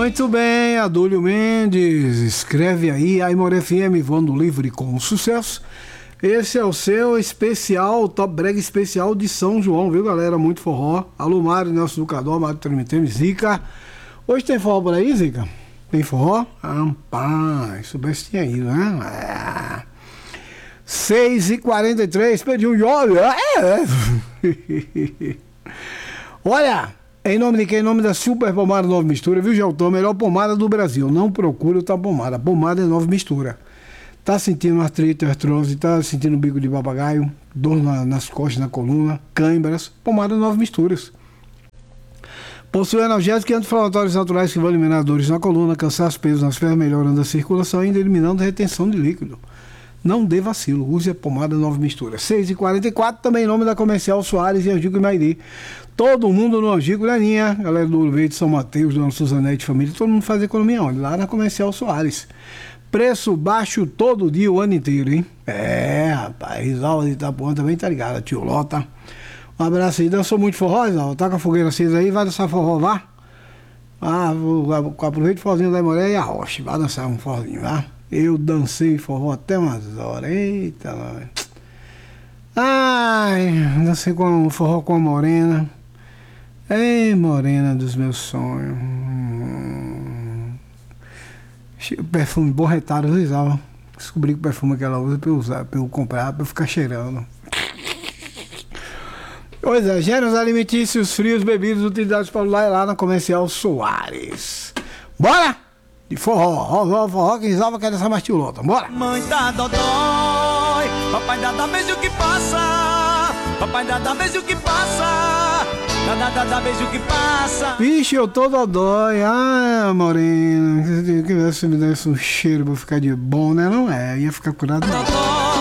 Muito bem, Adúlio Mendes, escreve aí, Aimor FM, voando livre com sucesso. Esse é o seu especial, Top Brega especial de São João, viu galera? Muito forró. Alô Mário, Nelson Ducador, Mário Tremeteme, Zica. Hoje tem forró por aí, Zica? Tem forró? Rapaz, soubesse tinha ido, né? 6h43, pedi um óleo. Olha, em nome de quem? Em nome da Super Pomada Nova Mistura, viu, Gelton? Melhor pomada do Brasil. Não procure outra pomada. A pomada é Nova Mistura. Tá sentindo artrite, artrose, tá sentindo bico de papagaio, dor nas costas, na coluna, câimbras, pomada Nova Misturas. Possui analgésicos e anti-inflamatórios naturais que vão eliminar dores na coluna, cansaço, pesos nas pernas, melhorando a circulação e ainda eliminando a retenção de líquido. Não dê vacilo, use a pomada Nova Mistura. 6h44, também em nome da Comercial Soares e Angico e Mairi. Todo mundo no Angico, Leninha, galera do Ouro Verde, São Mateus, Dona Suzanete, família, todo mundo faz economia onde? Lá na Comercial Soares. Preço baixo todo dia, o ano inteiro, hein? Rapaz, Risalva de Itapuã também tá ligado, tio Lota. Um abraço aí, dançou muito forró, Risalva? Tá com a fogueira acesa aí, vai dançar forró, vá? Aproveita o forrozinho da Imoré e a Rocha, vai dançar um forrozinho, vá? Eu dancei forró até umas horas. Eita, ai, dancei com um forró com a Morena. Ei, Morena dos meus sonhos. Perfume borretado, eu usava. Descobri que o perfume que ela usa pra eu usar, pra eu comprar, pra eu ficar cheirando. Pois é, gêneros alimentícios, frios, bebidas, utilidades para lá na Comercial Soares. Bora! De forró, forró, quem salva quer essa mastilota, bora! Mãe da dodói, papai dá beijo que passa, papai dá beijo que passa, dá beijo que passa. Vixe, eu tô dodói, morena, se me desse um cheiro pra ficar de bom, né? Não é, ia ficar curado. Dodói.